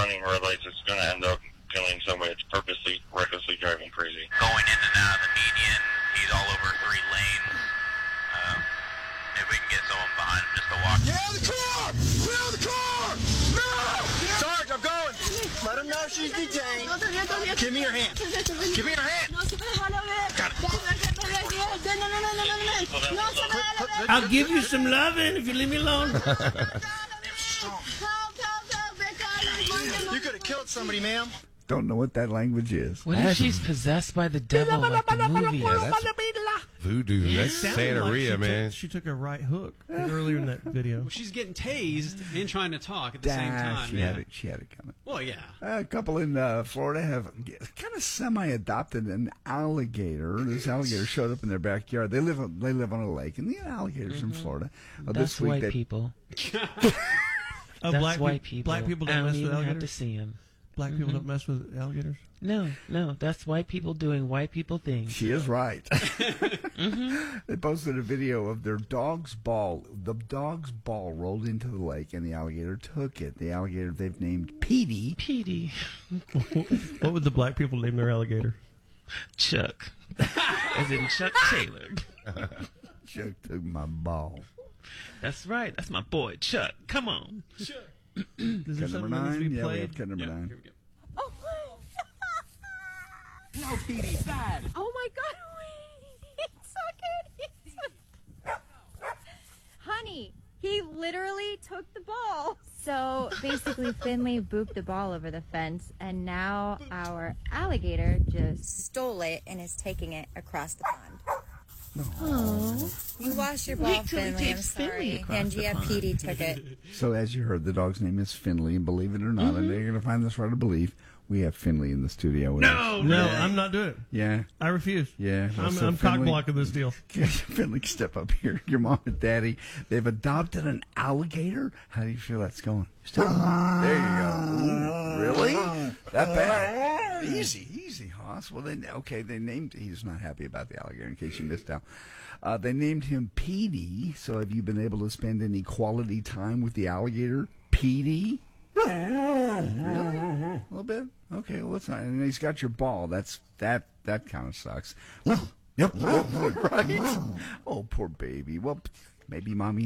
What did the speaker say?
running red lights, it's going to end up killing somebody. It's purposely, recklessly driving crazy. Going in and out of the median, he's all over 3 lanes. If we can get someone behind him just to walk. Get out of the car! Get out of the car! No! Sarge, I'm going. Let him know she's detained. Give me your hand. Give me your hand. Got it. I'll give you some loving if you leave me alone. You could have killed somebody, ma'am. Don't know what that language is. What if she's possessed by the devil like the movie? Yeah, that's voodoo. That's Santeria, man. She took a right hook earlier in that video. Well, she's getting tased and trying to talk at the same time. She had it coming. Well, yeah. A couple in Florida have kind of semi-adopted an alligator. This alligator showed up in their backyard. They live on a lake, and the alligators in Florida. That's this week white people. That's white people. Black people don't I mess don't with even have to alligators. see them. Black people don't mess with alligators. No, that's white people doing white people things. She is right. They posted a video of their dog's ball. The dog's ball rolled into the lake, and the alligator took it. The alligator they've named Petey. Petey. What would the black people name their alligator? Chuck. As in Chuck Taylor. Chuck took my ball. That's right. That's my boy, Chuck. Come on. Chuck. Is there Cut number something that needs to 9. be Yeah, we played? have cut number 9. Here we go. No, Petey, bad. Oh my God, wait, it's so good. Honey, he literally took the ball. So basically, Finley booped the ball over the fence, and now our alligator just stole it and is taking it across the pond. Oh, you lost your ball, Wait till he Finley. I'm takes Finley sorry. across And the yeah, pond. Petey took it. So as you heard, the dog's name is Finley, and believe it or not, and they're going to find this hard to believe, we have Finley in the studio with us. No, I'm not doing it. Yeah. I refuse. Yeah. Well, so I'm cock Finley- blocking this deal. Finley, step up here. Your mom and daddy, they've adopted an alligator. How do you feel that's going? There you go. Ooh, really? That bad? Easy, Hoss. Well, they named, he's not happy about the alligator in case you missed out. They named him Petey. So have you been able to spend any quality time with the alligator, Petey? Really? A little bit? Okay, well, it's not. And he's got your ball. That kind of sucks. Yep. Right? Oh, poor baby. Well, maybe mommy